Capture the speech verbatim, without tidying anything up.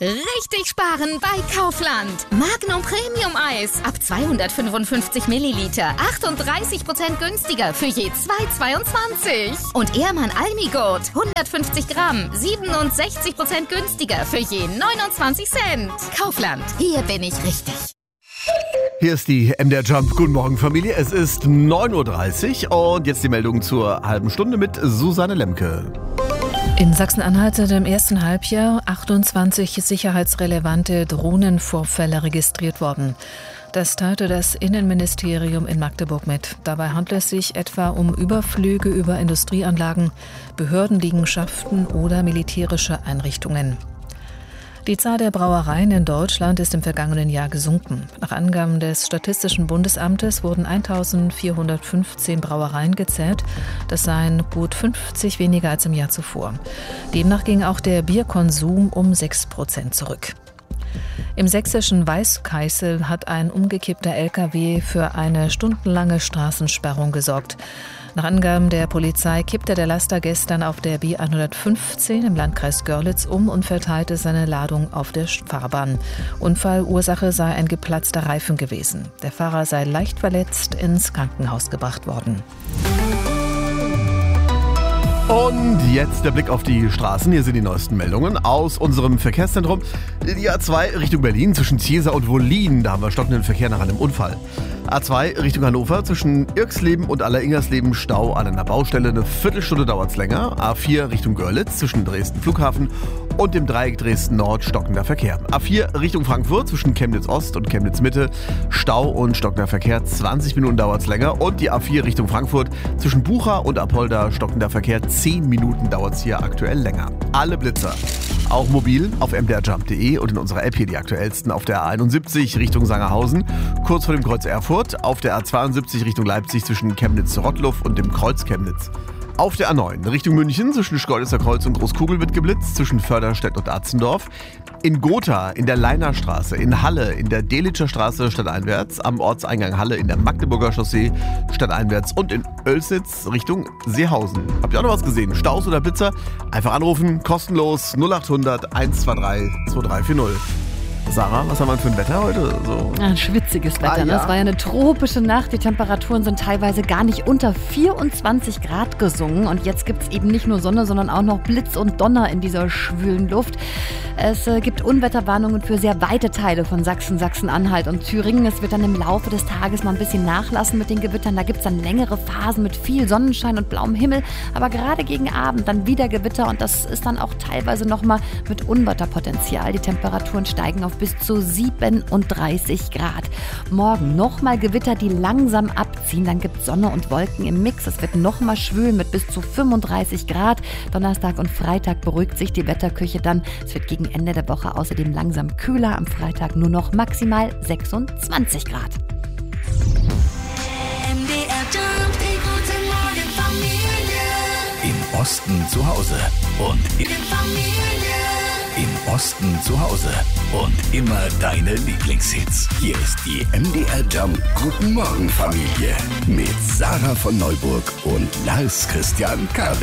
Richtig sparen bei Kaufland. Magnum Premium Eis ab zweihundertfünfundfünfzig Milliliter. achtunddreißig Prozent günstiger für je zwei Euro zweiundzwanzig. Und Ehrmann Almigurt hundertfünfzig Gramm. siebenundsechzig Prozent günstiger für je neunundzwanzig Cent. Kaufland, hier bin ich richtig. Hier ist die M D R Jump. Guten Morgen, Familie. Es ist neun Uhr dreißig und jetzt die Meldung zur halben Stunde mit Susanne Lemke. In Sachsen-Anhalt sind im ersten Halbjahr achtundzwanzig sicherheitsrelevante Drohnenvorfälle registriert worden. Das teilte das Innenministerium in Magdeburg mit. Dabei handelt es sich etwa um Überflüge über Industrieanlagen, Behördenliegenschaften oder militärische Einrichtungen. Die Zahl der Brauereien in Deutschland ist im vergangenen Jahr gesunken. Nach Angaben des Statistischen Bundesamtes wurden eintausendvierhundertfünfzehn Brauereien gezählt. Das seien gut fünfzig weniger als im Jahr zuvor. Demnach ging auch der Bierkonsum um sechs Prozent zurück. Im sächsischen Weißkeißel hat ein umgekippter L K W für eine stundenlange Straßensperrung gesorgt. Nach Angaben der Polizei kippte der Laster gestern auf der B hundertfünfzehn im Landkreis Görlitz um und verteilte seine Ladung auf der Fahrbahn. Unfallursache sei ein geplatzter Reifen gewesen. Der Fahrer sei leicht verletzt ins Krankenhaus gebracht worden. Und jetzt der Blick auf die Straßen. Hier sind die neuesten Meldungen aus unserem Verkehrszentrum. Die A zwei Richtung Berlin zwischen Ziesa und Wollin. Da haben wir stockenden Verkehr nach einem Unfall. A zwei Richtung Hannover zwischen Irxleben und Alleringlersleben Stau an einer Baustelle. Eine Viertelstunde dauert es länger. A vier Richtung Görlitz zwischen Dresden Flughafen und dem Dreieck Dresden Nord stockender Verkehr. A vier Richtung Frankfurt zwischen Chemnitz Ost und Chemnitz Mitte. Stau und stockender Verkehr. zwanzig Minuten dauert es länger. Und die A vier Richtung Frankfurt zwischen Bucha und Apolda stockender Verkehr. zehn Minuten dauert es hier aktuell länger. Alle Blitzer, auch mobil, auf m d r jump punkt d e und in unserer App hier die aktuellsten auf der A einundsiebzig Richtung Sangerhausen, kurz vor dem Kreuz Erfurt, auf der A zweiundsiebzig Richtung Leipzig zwischen Chemnitz-Rottluff und dem Kreuz Chemnitz. Auf der A neun Richtung München zwischen Schkeuditzer Kreuz und Großkugel wird geblitzt, zwischen Förderstedt und Atzendorf. In Gotha, in der Leinerstraße, in Halle, in der Delitscher Straße stadteinwärts, am Ortseingang Halle, in der Magdeburger Chaussee stadteinwärts und in Oelsnitz Richtung Seehausen. Habt ihr auch noch was gesehen? Staus oder Blitzer? Einfach anrufen, kostenlos null achthundert eins zwei drei zwei drei vier null. Sarah, was haben wir für ein Wetter heute? So. Ein schwitziges Wetter. Ah, ja. Es war ja eine tropische Nacht. Die Temperaturen sind teilweise gar nicht unter vierundzwanzig Grad gesungen. Und jetzt gibt es eben nicht nur Sonne, sondern auch noch Blitz und Donner in dieser schwülen Luft. Es äh, gibt Unwetterwarnungen für sehr weite Teile von Sachsen, Sachsen-Anhalt und Thüringen. Es wird dann im Laufe des Tages mal ein bisschen nachlassen mit den Gewittern. Da gibt es dann längere Phasen mit viel Sonnenschein und blauem Himmel. Aber gerade gegen Abend dann wieder Gewitter. Und das ist dann auch teilweise nochmal mit Unwetterpotenzial. Die Temperaturen steigen auf bis zu siebenunddreißig Grad. Morgen nochmal Gewitter, die langsam abziehen. Dann gibt es Sonne und Wolken im Mix. Es wird nochmal schwül mit bis zu fünfunddreißig Grad. Donnerstag und Freitag beruhigt sich die Wetterküche dann. Es wird gegen Ende der Woche außerdem langsam kühler. Am Freitag nur noch maximal sechsundzwanzig Grad. M D R Jump, die gute Morgen Familie. Im Osten zu Hause und im Familie. Im Osten zu Hause und immer deine Lieblingshits. Hier ist die M D R Jump Guten Morgen Familie mit Sarah von Neuburg und Lars Christian Karwig.